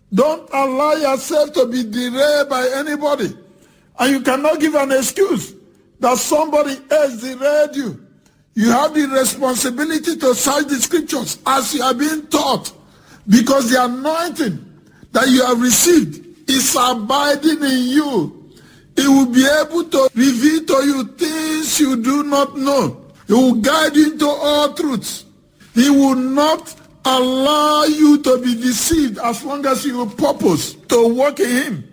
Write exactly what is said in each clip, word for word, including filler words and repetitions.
Don't allow yourself to be derailed by anybody. And you cannot give an excuse that somebody else derailed you. You have the responsibility to search the scriptures as you are being taught, because the anointing that you have received is abiding in you. It will be able to reveal to you things you do not know. It will guide you into all truths. He will not allow you to be deceived as long as you purpose to walk in him.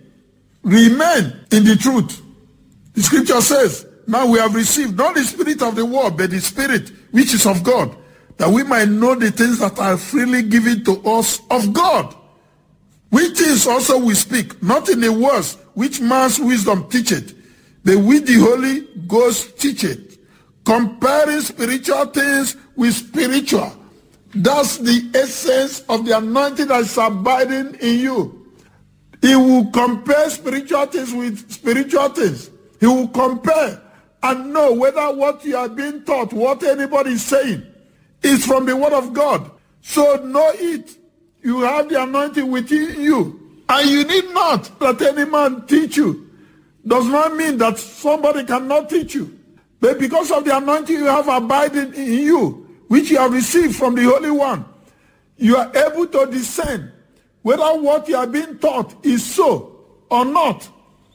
Remain in the truth. The scripture says, now we have received not the spirit of the world, but the spirit which is of God, that we might know the things that are freely given to us of God. Which things also we speak, not in the words which man's wisdom teacheth, but which the Holy Ghost teacheth, comparing spiritual things with spiritual. That's the essence of the anointing that is abiding in you. He will compare spiritual things with spiritual things. He will compare and know whether what you are being taught, what anybody is saying, is from the word of God. So know it. You have the anointing within you. And you need not that any man teach you. Does not mean that somebody cannot teach you. But because of the anointing you have abiding in you, which you have received from the Holy One, you are able to discern whether what you are being taught is so or not,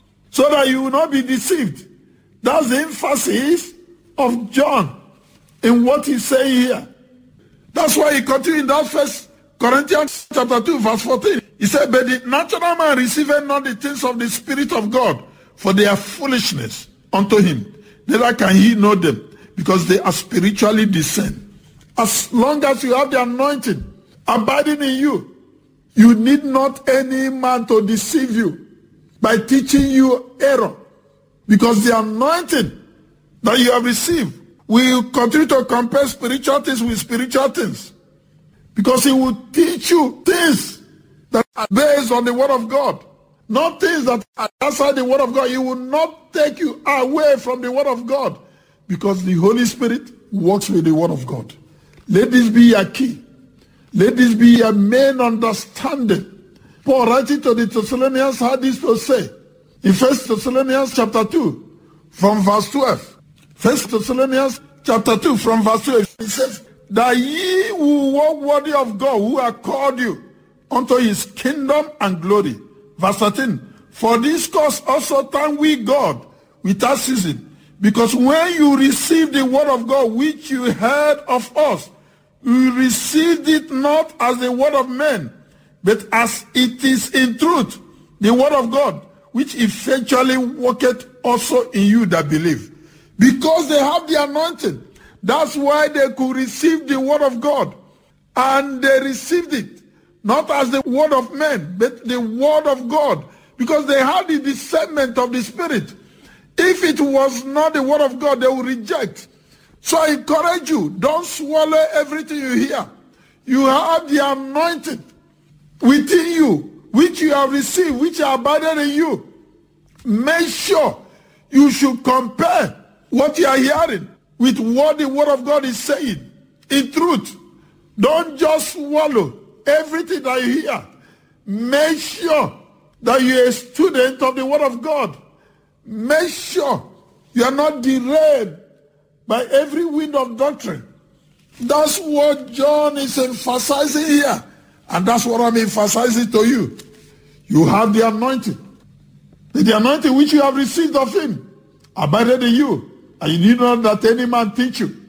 so that you will not be deceived. That's the emphasis of John in what he's saying here. That's why he continued in that first Corinthians chapter two, verse fourteen. He said, but the natural man receiveth not the things of the Spirit of God, for they are foolishness unto him. Neither can he know them, because they are spiritually discerned. As long as you have the anointing abiding in you, you need not any man to deceive you by teaching you error. Because the anointing that you have received will continue to compare spiritual things with spiritual things. Because he will teach you things that are based on the word of God. Not things that are outside the word of God. He will not take you away from the word of God. Because the Holy Spirit works with the word of God. Let this be your key. Let this be your main understanding. Paul writing to the Thessalonians had this to say. In First Thessalonians chapter two, from verse twelve. First Thessalonians chapter two, from verse twelve. He says, that ye who walk worthy of God, who have called you unto his kingdom and glory. Verse thirteen. For this cause also thank we God without ceasing, because when you received the word of God which you heard of us, you received it not as the word of men, but as it is in truth, the word of God, which effectually worketh also in you that believe. Because they have the anointing. That's why they could receive the word of God. And they received it, not as the word of men, but the word of God. Because they had the discernment of the Spirit. If it was not the word of God, they would reject. So I encourage you, don't swallow everything you hear. You have the anointing within you, which you have received, which are abiding in you. Make sure you should compare what you are hearing with what the word of God is saying. In truth, don't just swallow everything that you hear. Make sure that you're a student of the word of God. Make sure you are not derailed by every wind of doctrine. That's what John is emphasizing here. And that's what I'm emphasizing to you. You have the anointing. The anointing which you have received of him abided in you. And you need not that any man teach you.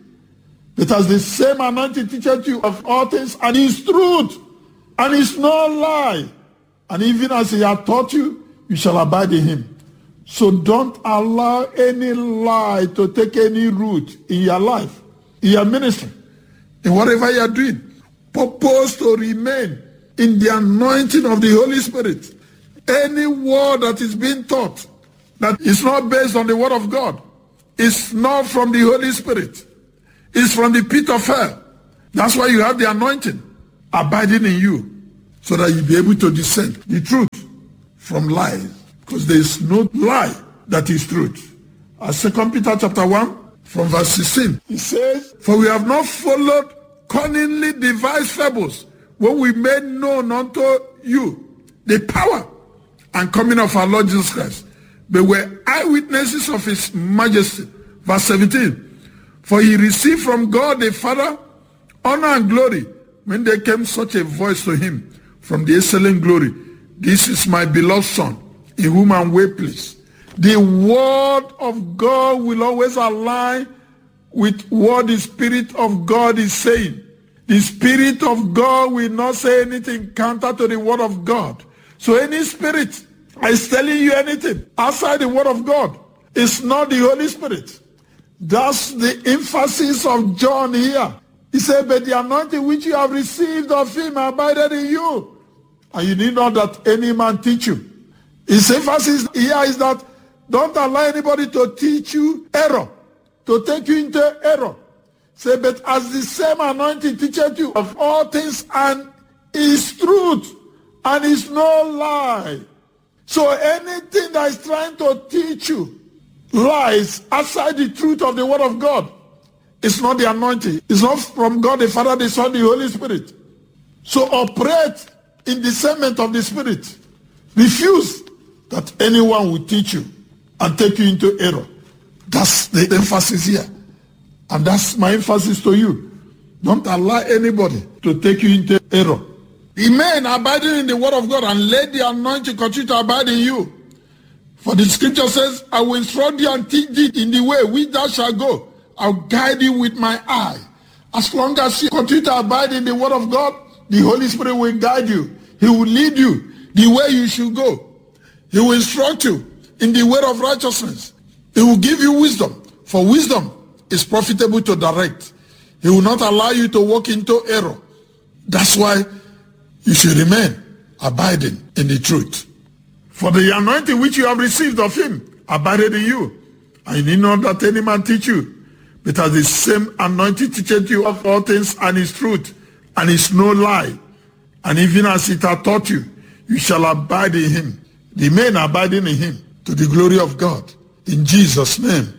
It has the same anointing teacheth you of all things, and is truth, and is no lie. And even as he hath taught you, you shall abide in him. So don't allow any lie to take any root in your life, in your ministry, in whatever you are doing. Purpose to remain in the anointing of the Holy Spirit. Any word that is being taught that is not based on the word of God is not from the Holy Spirit. It's from the pit of hell. That's why you have the anointing abiding in you, so that you'll be able to discern the truth from lies. Because there is no lie that is truth. As Second Peter chapter one, from verse sixteen, it says, for we have not followed cunningly devised fables, when we made known unto you the power and coming of our Lord Jesus Christ, but were eyewitnesses of his majesty. Verse seventeen, for he received from God the Father honor and glory when there came such a voice to him from the excellent glory, this is my beloved Son, in whom I am well pleased. The word of God will always align with what the Spirit of God is saying. The Spirit of God will not say anything counter to the word of God. So any spirit is telling you anything outside the word of God, it's not the Holy Spirit. That's the emphasis of John here. He said, but the anointing which you have received of him abided in you, and you need not that any man teach you. His emphasis here is that don't allow anybody to teach you error, to take you into error. Say, but as the same anointing teacheth you of all things, and is truth, and is no lie. So anything that is trying to teach you lies outside the truth of the word of God, it's not the anointing. It's not from God the Father, the Son, the Holy Spirit. So operate in discernment of the Spirit. Refuse that anyone will teach you and take you into error. That's the emphasis here. And that's my emphasis to you. Don't allow anybody to take you into error. Remain abiding in the word of God and let the anointing continue to abide in you. For the scripture says, I will instruct thee and teach thee in the way which thou shalt go. I'll guide you with my eye. As long as you continue to abide in the word of God, the Holy Spirit will guide you. He will lead you the way you should go. He will instruct you in the way of righteousness. He will give you wisdom. For wisdom is profitable to direct. He will not allow you to walk into error. That's why you should remain abiding in the truth. For the anointing which you have received of him abided in you. And you need not that any man teach you. But as the same anointing teacheth you of all things, and is truth, and is no lie. And even as it hath taught you, you shall abide in him. Remain abiding in him to the glory of God. In Jesus' name.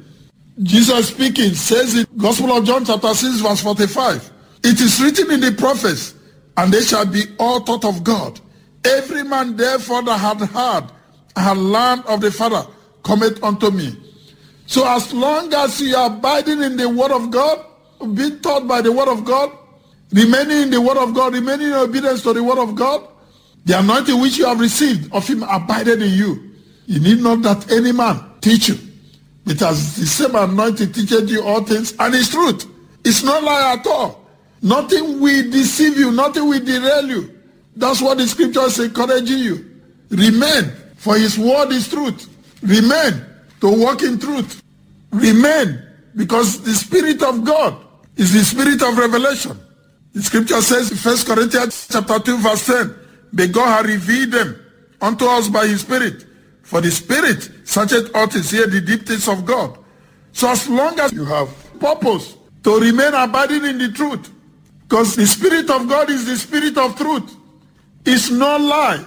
Jesus speaking says in Gospel of John chapter six verse forty-five, it is written in the prophets, and they shall be all taught of God. Every man therefore that had heard and had learned of the Father cometh unto me. So as long as you are abiding in the word of God, being taught by the word of God, remaining in the word of God, remaining in obedience to the word of God, the anointing which you have received of him abided in you. You need not that any man teach you. It has the same anointing teacheth you all things, and it's truth. It's not lie at all. Nothing will deceive you. Nothing will derail you. That's what the scripture is encouraging you. Remain, for his word is truth. Remain to walk in truth. Remain, because the Spirit of God is the Spirit of revelation. The scripture says in First Corinthians chapter two verse ten, but God hath revealed them unto us by his Spirit. For the Spirit searcheth all things, here the deep things of God. So as long as you have purpose to remain abiding in the truth, because the Spirit of God is the Spirit of truth. It's not lie.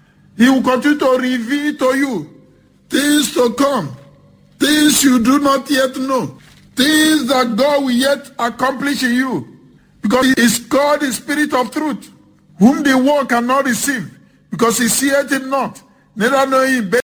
He will continue to reveal to you things to come, things you do not yet know, things that God will yet accomplish in you. Because he is called the Spirit of truth, whom the world cannot receive, because he seeth him not, neither know him. But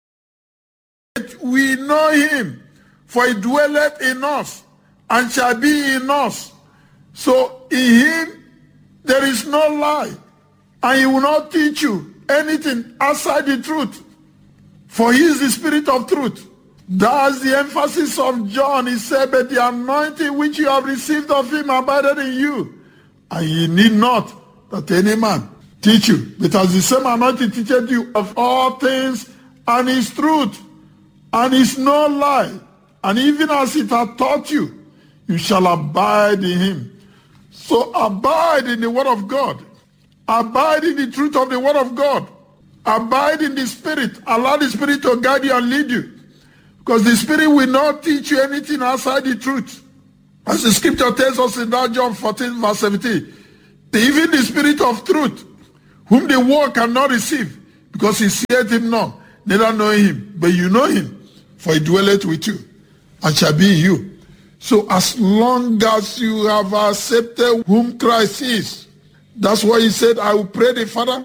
we know him, for he dwelleth in us, and shall be in us. So in him there is no lie, and he will not teach you anything outside the truth, for he is the Spirit of truth. That's the emphasis of John. He said, but the anointing which you have received of him abided in you, and ye need not that any man teach you, because the same anointing teacheth you of all things, and is truth, and is no lie. And even as it hath taught you, you shall abide in him. So abide in the word of God. Abide in the truth of the word of God. Abide in the Spirit. Allow the Spirit to guide you and lead you. Because the Spirit will not teach you anything outside the truth. As the scripture tells us in that John fourteen verse seventeen, even the Spirit of truth, whom the world cannot receive, because he seeth him not, neither know him, but you know him, for he dwelleth with you, and shall be in you. So as long as you have accepted whom Christ is, that's why he said, I will pray the Father,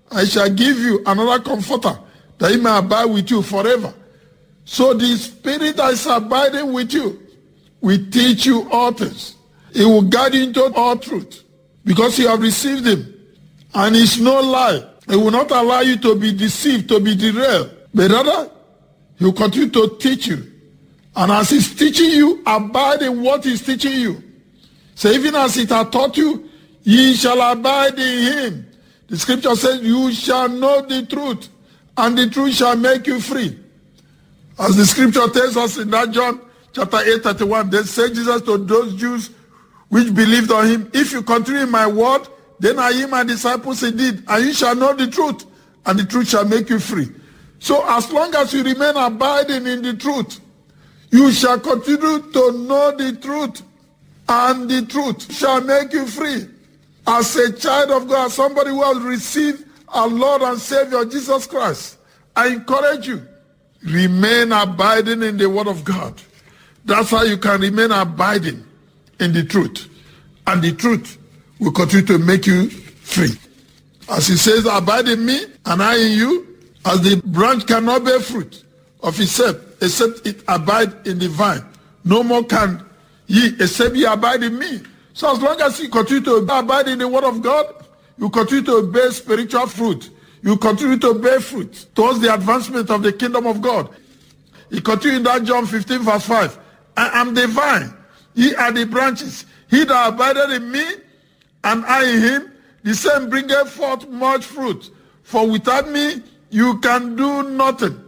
I shall give you another comforter, that he may abide with you forever. So the Spirit that is abiding with you will teach you all things. He will guide you into all truth, because you have received him. And it's no lie. He will not allow you to be deceived, to be derailed. But rather, he will continue to teach you. And as he's teaching you, abide in what he's teaching you. So even as it has taught you, ye shall abide in him. The scripture says, you shall know the truth, and the truth shall make you free. As the scripture tells us in that John chapter eight, thirty-one, then said Jesus to those Jews which believed on him, if you continue in my word, then are ye my disciples indeed, and you shall know the truth, and the truth shall make you free. So as long as you remain abiding in the truth, you shall continue to know the truth, and the truth shall make you free. As a child of God, somebody who has received our Lord and Savior Jesus Christ, I encourage you, remain abiding in the word of God. That's how you can remain abiding in the truth. And the truth will continue to make you free. As he says, abide in me and I in you, as the branch cannot bear fruit of itself, except it abide in the vine. No more can ye, except ye abide in me. So as long as you continue to abide in the word of God, you continue to bear spiritual fruit. You continue to bear fruit towards the advancement of the kingdom of God. He continued in that John fifteen verse five. I am the vine, ye are the branches. He that abideth in me, and I in him, the same bringeth forth much fruit. For without me, you can do nothing.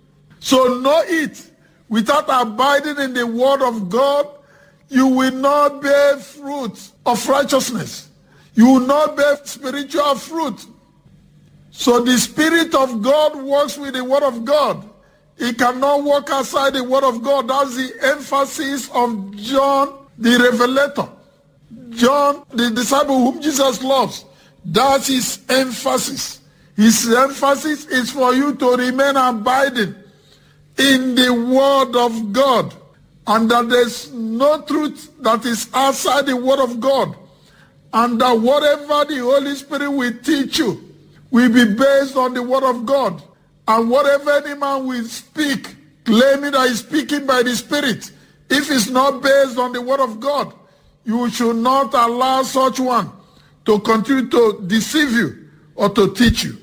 So know it. Without abiding in the word of God, you will not bear fruit of righteousness. You will not bear spiritual fruit. So the Spirit of God works with the word of God. He cannot walk outside the word of God. That's the emphasis of John the Revelator. John, the disciple whom Jesus loves. That's his emphasis. His emphasis is for you to remain abiding in the word of God. And that there's no truth that is outside the word of God. And that whatever the Holy Spirit will teach you will be based on the word of God. And whatever any man will speak, claiming that he's speaking by the Spirit, if it's not based on the word of God, you should not allow such one to continue to deceive you or to teach you.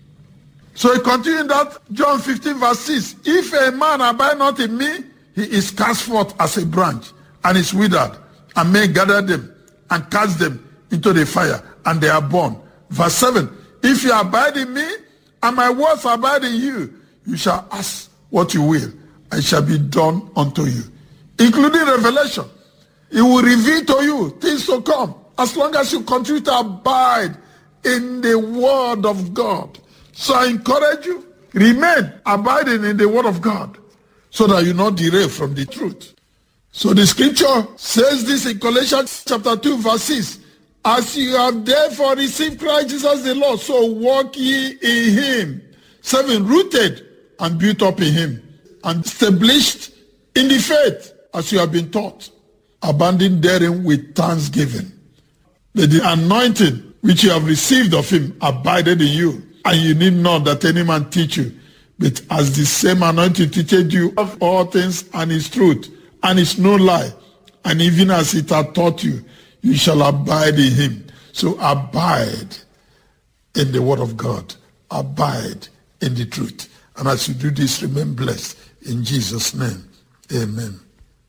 So he continued that John fifteen verse six. If a man abide not in me, he is cast forth as a branch and is withered, and men gather them and cast them into the fire, and they are burned. Verse seven. If you abide in me, and my words abide in you, you shall ask what you will, and it shall be done unto you. Including revelation. It will reveal to you things to come, as long as you continue to abide in the word of God. So I encourage you, remain abiding in the word of God, so that you not derail from the truth. So the scripture says this in Colossians chapter two verse six. As you have therefore received Christ Jesus the Lord, so walk ye in him. Seven, rooted and built up in him, and established in the faith as you have been taught, abounding therein with thanksgiving. That the anointing which you have received of him abided in you, and you need not that any man teach you, but as the same anointing teacheth you of all things, and is truth, and is no lie, and even as it hath taught you, you shall abide in him. So abide in the word of God. Abide in the truth. And as you do this, remain blessed. In Jesus' name, amen.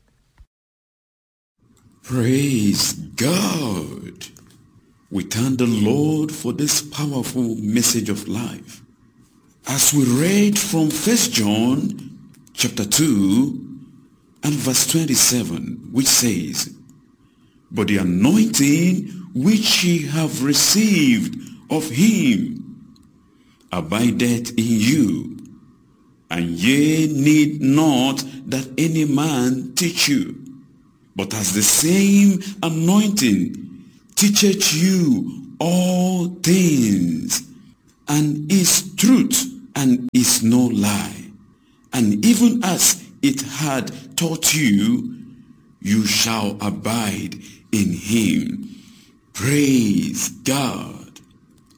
Praise God. We thank the Lord for this powerful message of life. As we read from First John chapter two and verse twenty-seven, which says, but the anointing which ye have received of him abideth in you, and ye need not that any man teach you. But as the same anointing teacheth you all things, and is truth, and is no lie, and even as it had taught you, you shall abide in him. Praise God.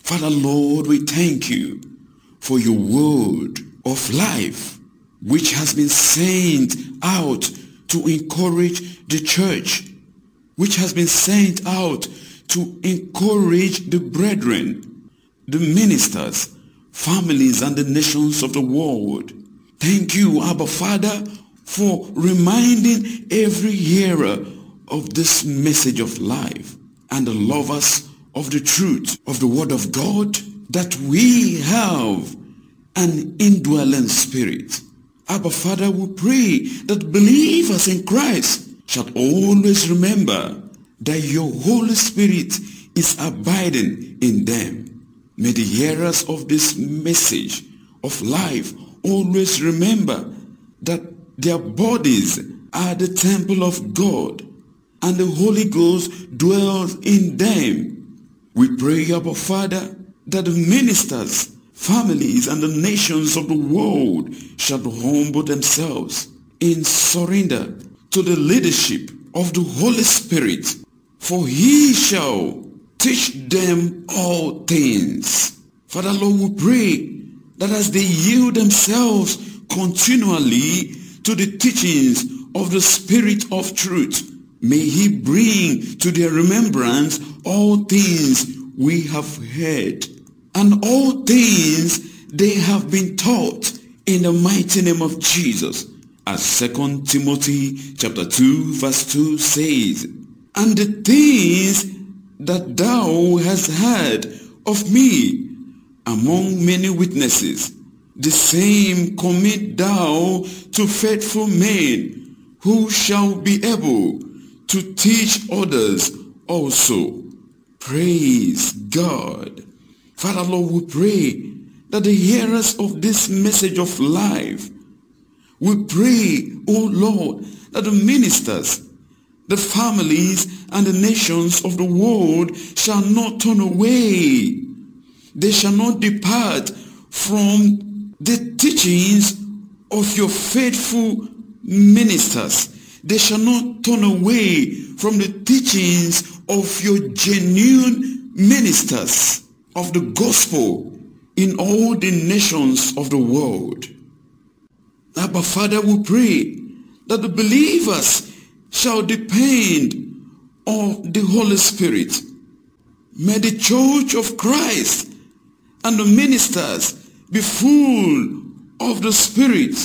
Father Lord, we thank you for your word of life, which has been sent out to encourage the church, which has been sent out to encourage the brethren, the ministers, families, and the nations of the world. Thank you, Abba Father, for reminding every hearer of this message of life and the lovers of the truth of the word of God, that we have an indwelling spirit. Abba Father, we pray that believers in Christ shall always remember that your Holy Spirit is abiding in them. May the hearers of this message of life always remember that their bodies are the temple of God and the Holy Ghost dwells in them. We pray, Abba Father, that the ministers, families, and the nations of the world shall humble themselves in surrender to the leadership of the Holy Spirit, for he shall teach them all things. Father Lord, we pray that as they yield themselves continually to the teachings of the Spirit of truth, may he bring to their remembrance all things we have heard and all things they have been taught, in the mighty name of Jesus. As Second Timothy chapter two verse two says, and the things that thou hast heard of me among many witnesses, the same commit thou to faithful men, who shall be able to teach others also. Praise God. Father Lord, we pray that the hearers of this message of life, we pray, oh Lord, that the ministers, the families, and the nations of the world shall not turn away. They shall not depart from the teachings of your faithful ministers. They shall not turn away from the teachings of your genuine ministers of the gospel in all the nations of the world. Abba Father, we pray that the believers shall depend on the Holy Spirit. May the church of Christ and the ministers be full of the Spirit,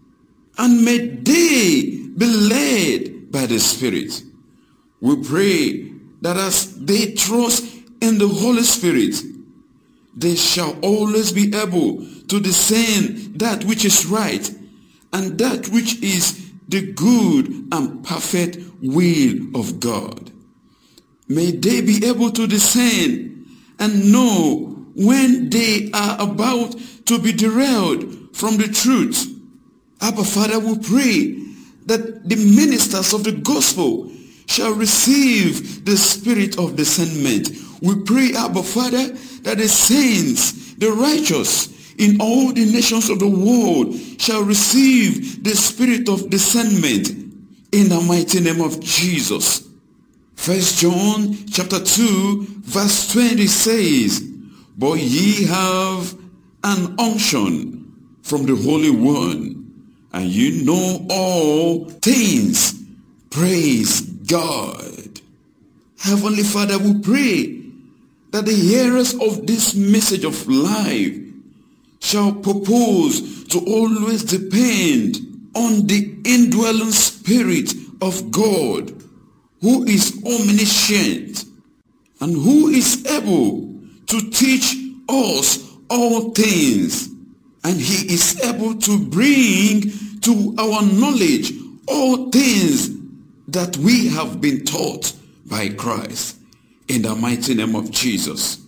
and may they be led by the Spirit. We pray that as they trust in the Holy Spirit, they shall always be able to discern that which is right and that which is the good and perfect will of God. May they be able to discern and know when they are about to be derailed from the truth. Abba Father, we pray that the ministers of the gospel shall receive the spirit of discernment. We pray, Abba Father, that the saints, the righteous in all the nations of the world shall receive the spirit of discernment in the mighty name of Jesus. First John chapter two verse twenty says, but ye have an unction from the Holy One, and you know all things. Praise God. Heavenly Father, we pray that the hearers of this message of life shall purpose to always depend on the indwelling Spirit of God, who is omniscient and who is able to teach us all things, and he is able to bring to our knowledge all things that we have been taught by Christ, in the mighty name of Jesus.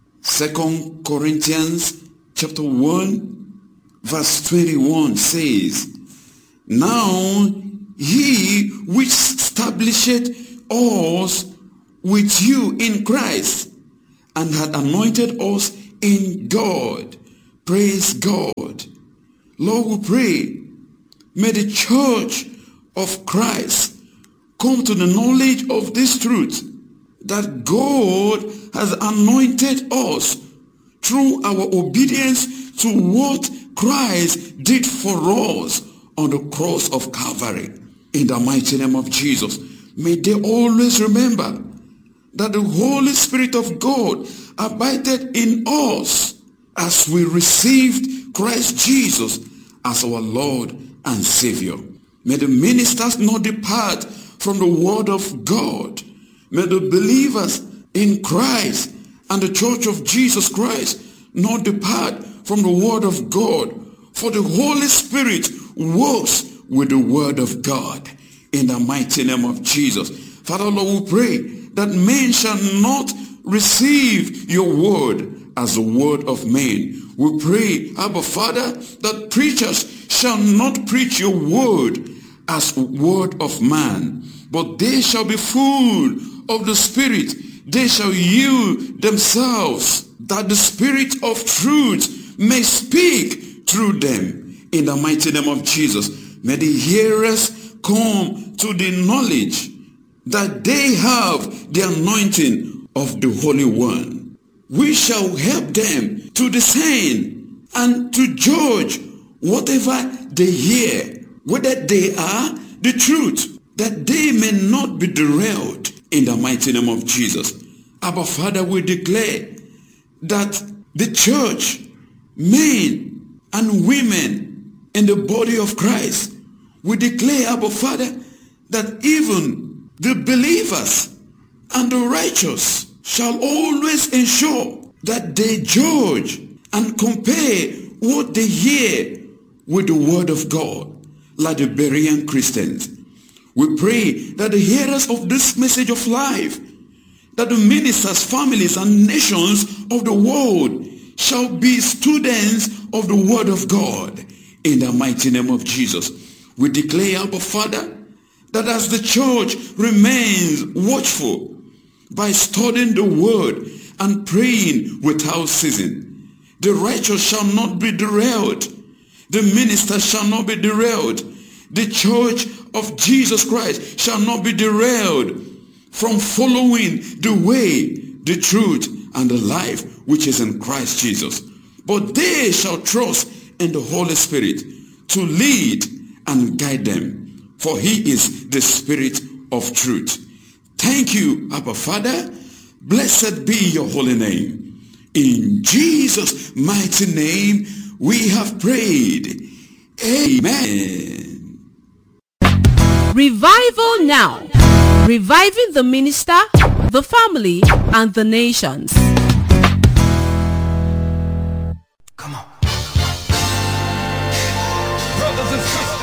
Second Corinthians chapter one verse twenty-one says, now he which establisheth us with you in Christ, and had anointed us in God. Praise God. Lord, we pray, may the church of Christ come to the knowledge of this truth, that God has anointed us through our obedience to what Christ did for us on the cross of Calvary. In the mighty name of Jesus, may they always remember that the Holy Spirit of God abided in us as we received Christ Jesus as our Lord and Savior. May the ministers not depart from the word of God. May the believers in Christ and the church of Jesus Christ not depart from the word of God. For the Holy Spirit works with the word of God. In the mighty name of Jesus. Father, Lord, we pray that men shall not receive your word as a word of men. We pray, Abba Father, that preachers shall not preach your word as a word of man, but they shall be full of the Spirit. They shall yield themselves, that the Spirit of truth may speak through them. In the mighty name of Jesus, may the hearers come to the knowledge that they have the anointing of the Holy One. We shall help them to discern and to judge whatever they hear, whether they are the truth, that they may not be derailed. In the mighty name of Jesus. Abba Father, we declare that the church, men and women in the body of Christ, we declare, Abba Father, that even the believers and the righteous shall always ensure that they judge and compare what they hear with the word of God, like the Berean Christians. We pray that the hearers of this message of life, that the ministers, families, and nations of the world shall be students of the word of God. In the mighty name of Jesus, we declare, Abba Father, that as the church remains watchful by studying the word and praying without ceasing, the righteous shall not be derailed. The ministers shall not be derailed. The church of Jesus Christ shall not be derailed from following the way, the truth, and the life which is in Christ Jesus. But they shall trust in the Holy Spirit to lead and guide them, for he is the Spirit of truth. Thank you, Abba Father. Blessed be your holy name. In Jesus' mighty name we have prayed. Amen. Revival now. Reviving the minister, the family, and the nations. Come on. Brothers and sisters.